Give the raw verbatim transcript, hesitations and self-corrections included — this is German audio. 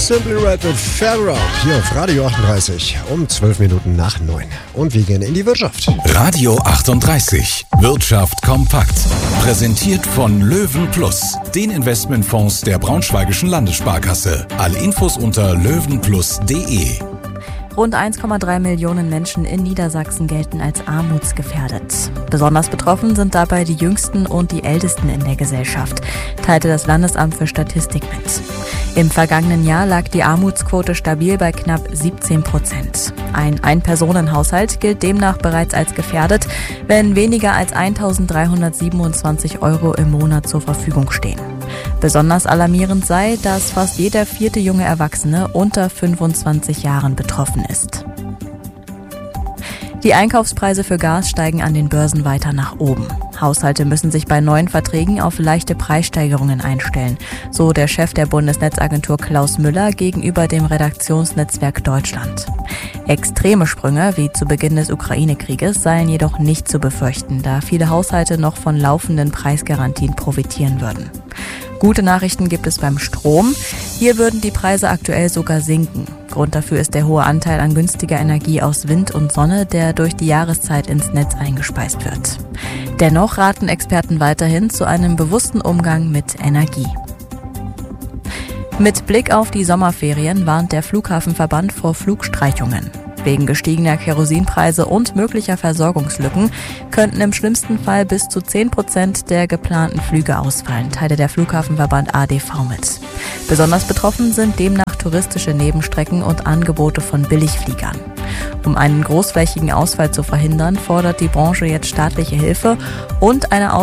Simply Red mit Fairground hier auf Radio achtunddreißig um zwölf Minuten nach neun. Und wir gehen in die Wirtschaft. Radio achtunddreißig. Wirtschaft kompakt. Präsentiert von Löwen Plus, den Investmentfonds der Braunschweigischen Landessparkasse. Alle Infos unter löwenplus punkt de. Rund eins Komma drei Millionen Menschen in Niedersachsen gelten als armutsgefährdet. Besonders betroffen sind dabei die Jüngsten und die Ältesten in der Gesellschaft, teilte das Landesamt für Statistik mit. Im vergangenen Jahr lag die Armutsquote stabil bei knapp siebzehn Prozent. Ein Ein-Personen-Haushalt gilt demnach bereits als gefährdet, wenn weniger als eintausenddreihundertsiebenundzwanzig Euro im Monat zur Verfügung stehen. Besonders alarmierend sei, dass fast jeder vierte junge Erwachsene unter fünfundzwanzig Jahren betroffen ist. Die Einkaufspreise für Gas steigen an den Börsen weiter nach oben. Haushalte müssen sich bei neuen Verträgen auf leichte Preissteigerungen einstellen, so der Chef der Bundesnetzagentur Klaus Müller gegenüber dem Redaktionsnetzwerk Deutschland. Extreme Sprünge, wie zu Beginn des Ukraine-Krieges, seien jedoch nicht zu befürchten, da viele Haushalte noch von laufenden Preisgarantien profitieren würden. Gute Nachrichten gibt es beim Strom. Hier würden die Preise aktuell sogar sinken. Grund dafür ist der hohe Anteil an günstiger Energie aus Wind und Sonne, der durch die Jahreszeit ins Netz eingespeist wird. Dennoch raten Experten weiterhin zu einem bewussten Umgang mit Energie. Mit Blick auf die Sommerferien warnt der Flughafenverband vor Flugstreichungen. Wegen gestiegener Kerosinpreise und möglicher Versorgungslücken könnten im schlimmsten Fall bis zu zehn Prozent der geplanten Flüge ausfallen, teilte der Flughafenverband A D V mit. Besonders betroffen sind demnach touristische Nebenstrecken und Angebote von Billigfliegern. Um einen großflächigen Ausfall zu verhindern, fordert die Branche jetzt staatliche Hilfe und eine